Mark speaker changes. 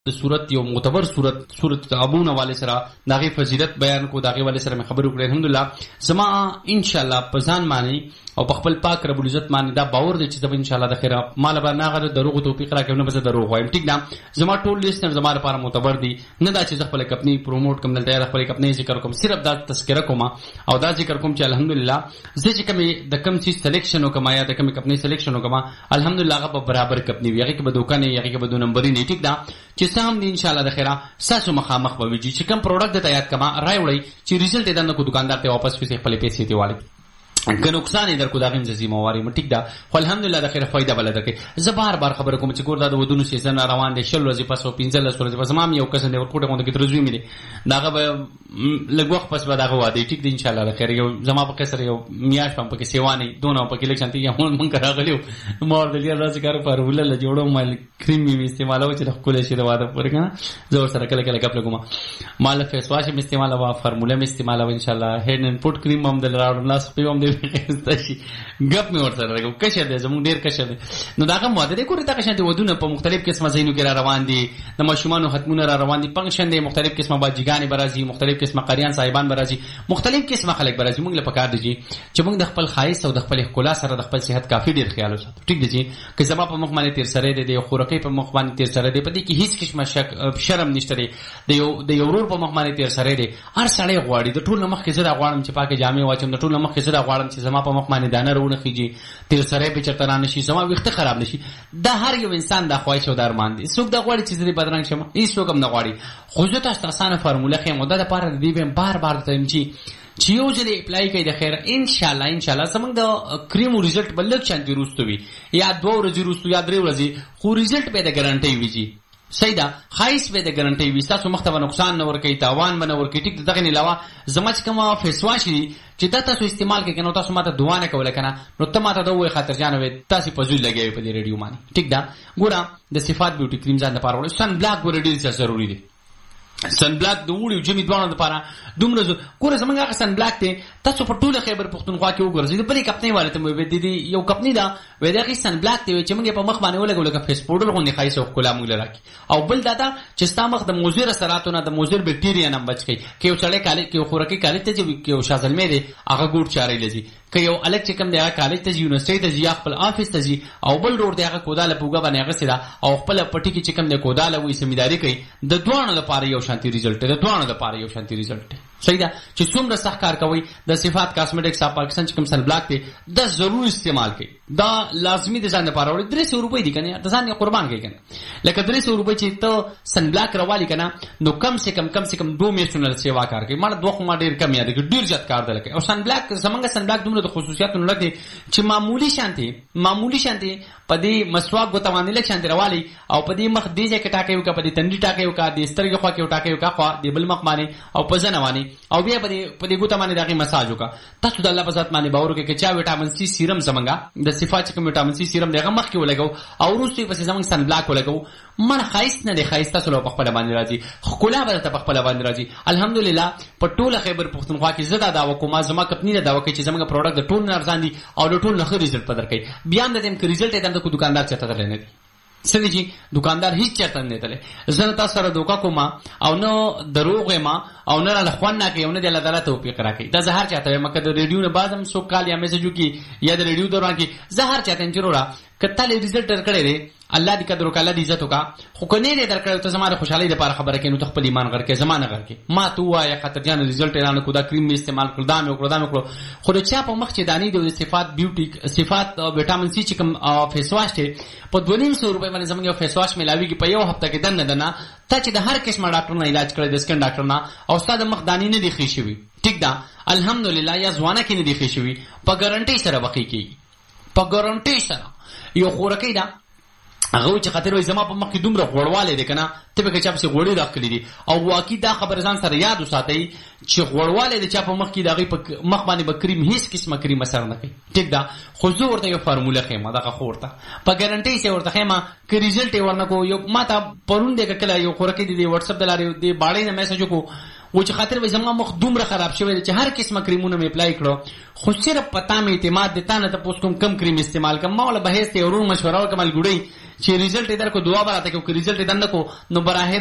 Speaker 1: صورت یو معتبر صورت تعاون والے سره داغه فضیلت بیان کو داغه والے سره خبرو کړې. الحمدلله زما ان شاء الله پزان معنی او په خپل پاک رب العزت معنی دا باور دی چې د ان شاء الله د خیره مال به نه غره دروغ توفیق راکړي نه به دروغ وایم. ټیک ده زما ټول لیسنر زما لپاره معتبر دي نه دا چې خپل خپل پروموټ کوم دلته خپل خپل ذکر کوم صرف دا تذکرہ کوم او دا ذکر کوم چې الحمدلله زه چې کوم د کوم چیز سلیکشن وکم یا د کوم خپل سلیکشن وکم الحمدلله هغه برابر کپنی ویږي کې به دوکانې یږي کې به دو نمبرې نه. ټیک ده چې سم دي ان شاء الله د خیره ساسو مخامخ به ویږي چې کوم پروډکټ د تیار کما راي وړي چې ریزلټ یې دنه کو دکاندار ته واپس پیسې خپل پیسې دی والي که نقصان در کو داغیم زمو واري ټیک ده خو الحمدلله د خیر فائدہ بل درکې. زه بار خبره کوم چې ګور دا د ودونو سیزن روان دي شل ورځې پس او 15 ورځې پس ما یو کس نه ورکوټه کوم کې ترجمه مې داغه لګوخ پس به داغه واده ټیک دي ان شاء الله د خیر یو زما په کسر یو میاش پم پکې سیوانه دونه پکې الیکشن ته یو مونږ راغلیو مور د لري راځي کار فارموله له جوړو مال کریم می استعمالو چې خپل شي د واده پرې کنه زور سره کله کله خپل کوم مال فیس واش می استعمالو فارموله می استعمالو ان شاء الله هډ ان پټ کریم هم د راوړم لاس په هم دی غپ می ورته راغو کشه ده زموږ ډیر کشه ده نو داغه ماده ده کوړه تاکه شانتي ودونه په مختلف قسمه زینو کې را روان دي د ماشومان ختمونه را روان دي پنکشن دي مختلف قسمه باجګانی برازي مختلف قسمه قریان صاحبان برازي مختلف قسمه خلک برازي موږ له پکار دي چې موږ د خپل خایس او د خپل خلا سره د خپل صحت کافي ډیر خیال وساتو. ټیک دي چې زما په مخ باندې تیر سره دي د خورقي په مخ باندې تیر سره دي په دې کې هیڅ قسمه شک شرم نشته دي د یو ورور په مخ باندې تیر سره دي هر سړی غواړي د ټول مخ کې زړه غواړم چې پاکه جامې واچم د ټول مخ کې زړه غواړم چې زما په مخ باندې دانه رونه خيږي تیر سره په چرته نه شي زما وخت خراب نشي. دا هر یو انسان د خواهش او د ارمان دي. څوک د غواړي چې زړه بدرنګ شمه هیڅ څوک هم نه غواړي. خو زه تاسو اسانه فارموله خې مده د پاره دی به بار ته چې یو ځلې اپلای کوي د خیر ان شاء الله زمونږ د کریم ریزلټ بلک شانتي روستو وي یا 2 ورځې روستو یا 3 ورځې خو ریزلټ به د ګارانټي وي. صحیح ده خایس به د ګارانټي وي تاسو مختبه نقصان نه ور کوي تاوان نه ور کوي. ټیک دغه نه علاوه زما چې کومه فیس واش دي چې دا تاسو استعمال کوي کنه تاسو ماته دعا نه کوله کنه نو ته ماته دوه خاطر جان وي تاسو په ځوی لګیوي په دې ریډیو باندې. ټیک ده ګوره د صفات بیوټي کریم ځان لپاره ول سن بلاک ګوره ډیر ضروري دي. سن بلاک د وړو جمی دوانو لپاره دومره ګوره زمونږ هغه سن بلاک ته تاسو په ټوله خیبر پختونخوا کې وګورئ د بلې کپنی والے ته مې دي یو کپنی دا وې دغه سن بلاک ته چې موږ په مخ باندې ولګول لکه فیس پاوډر غوندي خایس او کلا موږ لراکي او بل دا چې ستا مخ د موزر اثراتونه د موزر بکټیریا نه بچ کی کې یو چړې کالي کې خورکي کالي ته چې یو شازلمې دي هغه ګوډ چاري لذي کې یو الګ چې کوم دی هغه کالج ته یونیورسيټي ته ځي خپل افیس ته ځي او بل روډ دی هغه کوداله پوګه باندې هغه سره او خپل پټي کې چې کوم دی کوداله وې سمېداري کوي د دوانو لپاره یو شانتي ریزلټ دی. د دوانو لپاره یو شانتي ریزلټ دی. صحیح ده چې څومره سخت کار کوي د صفات کاسمیټکس اپ پاکستان چې کوم سن بلاک دی د ضرور استعمال کوي. دا لازمي د ځان لپاره وړي 300 روپۍ دي کنه د ځان قربان کوي کنه لکه 300 روپۍ چې ته سن بلاک راوالي کنه نو کم سے کم 2 میاشتې سیوا کار کوي. مړ دوه ما ډیر کم یاد کې ډیر زیات کار دی لکه او سن بلاک زمونږ سن بلاک دومره د خصوصیاتونو لکه چې معمولی شانتي پدې مسواک غوته باندې لک شانتي راوالي او پدې مخ دی چې ټاکې وکړه پدې تندې ټاکې وکړه د سترګې خوا کې ټاکې وکړه خو د بل مخ باندې او پزنه باندې او بیا پدې غوته باندې دغه مساج وکړه. تاسو د الله په ذات باندې باور وکړئ چې چا وټامین سي سیرم زمونږه د صفات کوم وټامین سي سیرم دغه مخ کې ولګو او وروسته پسې زمونږ سن بلاک ولګو من خایس نه دی خایس تاسو په خپل باندې راځي خلا به په خپل باندې راځي. الحمدلله په ټوله خیبر پختونخوا کې زړه دا وکوم زما کپنی نه دا وکړي چې زمونږ پروډکټ د ټول نه ارزان دي او د ټول نه ښه ریزلټ پدر کوي. بیا هم د دې ریزلټ ته د دکاندار چاته درنه دي سړي جی دکاندار هیڅ چاته نه تله زنه تاسو سره دوکا کوما او نو دروغ ما او نه له خوان نه کوي او نه د الله تعالی توفیق راکړي. دا زهر چاته مکه د ریډیو نه بعدم سو کال یا میسجو کی یا د ریډیو دوران کې زهر چاته جوړا کته ریزلټ درکړي دي الله دې قدر وکړه دې عزت وکړه خو کنه دې درکړه ته زماره خوشحالي لپاره خبره کینو ته خپل ایمان غر کې زمانه غر کې ما تو وایا خاطر جان ریزلټ اعلان کو دا کریم استعمال کړ دا مې وکړو خو د چا په مخ چې دانی د صفات بیوټي صفات وټامین سي چې کوم فیس واش ته په 200 روپے باندې زموږ فیس واش ملاويږي په یو هفته کې دنه ته چې د هر قسمه ډاکټر نه علاج کړی د سکن ډاکټر نه او استاد مخ دانی نه دی خېشوي. ټیک ده الحمدلله یا ځوانه کې نه دی خېشوي په ګارانټي سره بقي کی په ګارانټي سره یو خورکې ده هغه چې خاطر وي زما په مخ کې دومره غوړواله دي کنه ته به کې چا په غوړی داخلي دي او واقعي دا خبر ځان سره یاد وساتئ چې غوړواله دي چې په مخ کې دغه په مخ باندې به کریم هیڅ قسمه کریم اثر نه کوي. ټیک ده خو زه ورته یو فارموله خېما دغه خورته په ګارانټي سره ورته خېما کې ریزلټ ورنکو یو ماته پرون دغه کله یو خورکې دي واتس اپ دلاره دی باړې نه میسج کو و چې خاطر به زما مخ دومره خراب شوی چې هر قسمه کریمونه مې اپلای کړو خو صرف پتا مې اعتماد دتا نه ته پوس کوم کم کریم استعمال کوم ما ولا بهیس ته ورور مشوره وکمل ګړی چې ریزلټ یې درکو دعا براته کو ریزلټ یې دنه کو نو براه